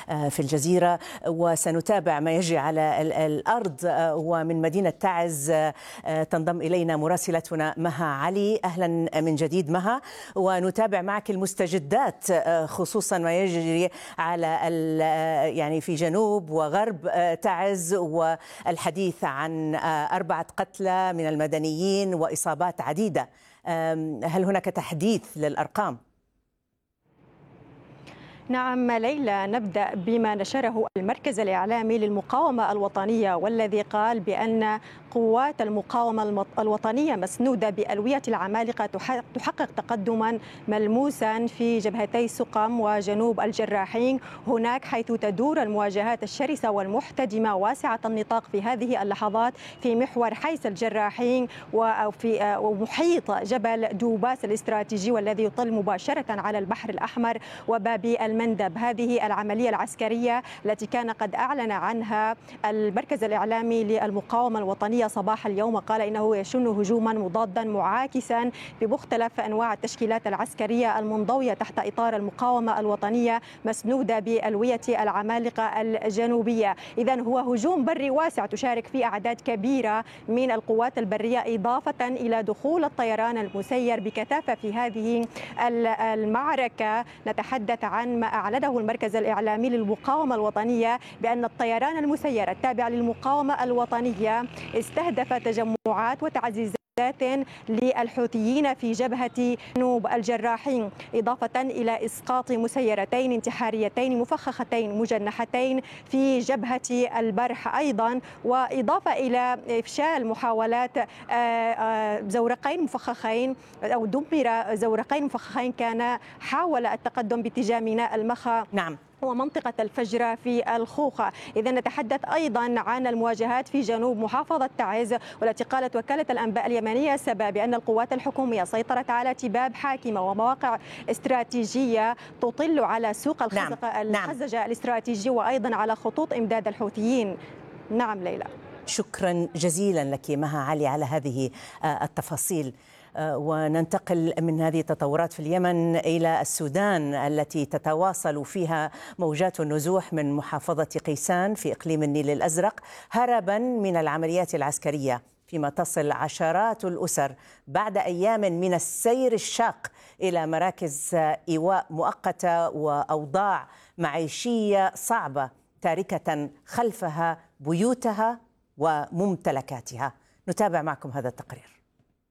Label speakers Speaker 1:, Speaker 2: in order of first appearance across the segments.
Speaker 1: في الجزيرة، وسنتابع ما يجري على الأرض. ومن مدينة تعز تنضم إلينا مراسلتنا مها علي. أهلا من جديد مها، ونتابع معك المستجدات خصوصا ما يجري على يعني في جنوب وغرب تعز، والحديث عن 4 قتلى من المدنيين وإصابات عديدة. هل هناك تحديث للأرقام؟
Speaker 2: نعم ليلى، نبدأ بما نشره المركز الإعلامي للمقاومة الوطنية، والذي قال بأن قوات المقاومة الوطنية مسنودة بألوية العمالقة تحقق تقدما ملموسا في جبهتي سقم وجنوب الجراحين، هناك حيث تدور المواجهات الشرسة والمحتدمة واسعة النطاق في هذه اللحظات في محور حيس الجراحين وفي محيط جبل دوباس الاستراتيجي والذي يطل مباشرة على البحر الأحمر وباب المندب. هذه العملية العسكرية التي كان قد أعلن عنها المركز الإعلامي للمقاومة الوطنية صباح اليوم، وقال إنه يشن هجوما مضادا معاكسا بمختلف أنواع التشكيلات العسكرية المنضوية تحت إطار المقاومة الوطنية مسنودة بألوية العمالقة الجنوبية. إذن هو هجوم بري واسع تشارك فيه أعداد كبيرة من القوات البرية، إضافة إلى دخول الطيران المسير بكثافة في هذه المعركة. نتحدث عن ما أعلنه المركز الإعلامي للمقاومة الوطنية بأن الطيران المسير التابع للمقاومة الوطنية استهدف تجمعات وتعزيزات للحوثيين في جبهة جنوب الجراحين، إضافة إلى إسقاط مسيرتين انتحاريتين مفخختين مجنحتين في جبهة البرح أيضا، وإضافة إلى إفشال محاولات زورقين مفخخين أو دمر زورقين مفخخين كان حاول التقدم باتجاه ميناء المخا.
Speaker 1: نعم.
Speaker 2: ومنطقة الفجرة في الخوخة. إذا نتحدث أيضا عن المواجهات في جنوب محافظة تعز، والتي قالت وكالة الأنباء اليمنية سبا بأن القوات الحكومية سيطرت على تباب حاكمة ومواقع استراتيجية تطل على سوق الخزجة الاستراتيجي وأيضا على خطوط إمداد الحوثيين. نعم ليلى.
Speaker 1: شكرا جزيلا لك مها علي على هذه التفاصيل. وننتقل من هذه التطورات في اليمن إلى السودان، التي تتواصل فيها موجات النزوح من محافظة قيسان في إقليم النيل الأزرق هربا من العمليات العسكرية، فيما تصل عشرات الأسر بعد أيام من السير الشاق إلى مراكز إيواء مؤقتة وأوضاع معيشية صعبة، تاركة خلفها بيوتها وممتلكاتها. نتابع معكم هذا التقرير.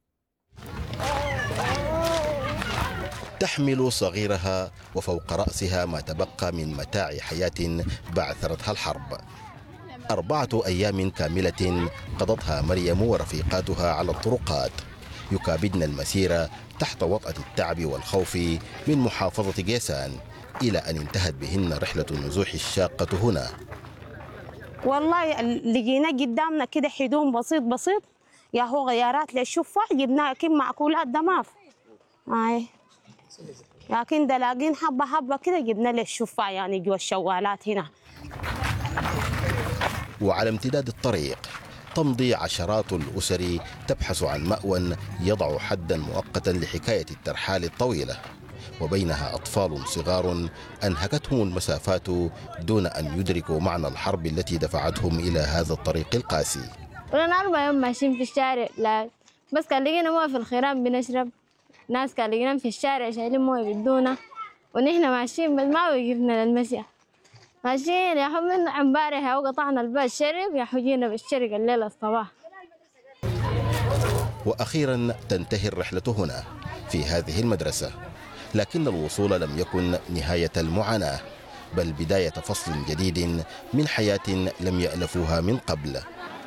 Speaker 3: تحمل صغيرها وفوق رأسها ما تبقى من متاع حياة بعثرتها الحرب. 4 أيام كاملة قضتها مريم ورفيقاتها على الطرقات، يكابدن المسيرة تحت وطأة التعب والخوف من محافظة قيسان، إلى أن انتهت بهن رحلة النزوح الشاقة هنا.
Speaker 4: والله لقينا قدامنا كده حدوم بسيط بسيط، يا هو غيارات للشفع جبناها كم معقولات دماف لكن دلاقين حبة حبة كده جبنا للشفع يعني جوا الشوالات هنا.
Speaker 3: وعلى امتداد الطريق تمضي عشرات الأسر تبحث عن مأوى يضع حدا مؤقتا لحكاية الترحال الطويلة، وبينها أطفال صغار أنهكتهم المسافات دون أن يدركوا معنى الحرب التي دفعتهم إلى هذا الطريق القاسي.
Speaker 5: ولنا 4 أيام ماشيين في الشارع، لا بس كان لقينا مويه في الخيران بنشرب، ناس كان لقينا في الشارع شايلين مويه بدونا، ونحن ماشيين بس ما وقفنا للمشي، ماشيين يا من امبارح يا قطعنا الباس شرب يا حجينا بالشرق الليل الصباح.
Speaker 3: وأخيرا تنتهي الرحلة هنا في هذه المدرسة، لكن الوصول لم يكن نهاية المعاناة، بل بداية فصل جديد من حياة لم يألفوها من قبل.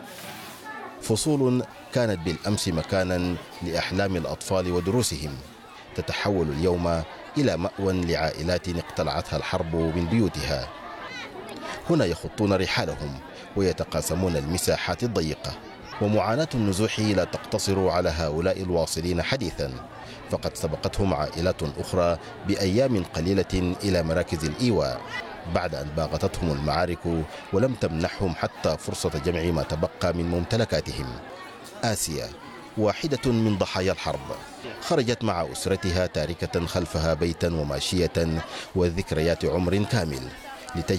Speaker 3: فصول كانت بالأمس مكانا لأحلام الأطفال ودروسهم، تتحول اليوم إلى مأوى لعائلات اقتلعتها الحرب من بيوتها. هنا يخطون رحالهم ويتقاسمون المساحات الضيقة. ومعاناة النزوح لا تقتصر على هؤلاء الواصلين حديثا، فقد سبقتهم عائلات أخرى بأيام قليلة إلى مراكز الإيواء بعد أن باغتتهم المعارك ولم تمنحهم حتى فرصة جمع ما تبقى من ممتلكاتهم. آسيا واحدة من ضحايا الحرب، خرجت مع أسرتها تاركة خلفها بيتا وماشية وذكريات عمر كامل.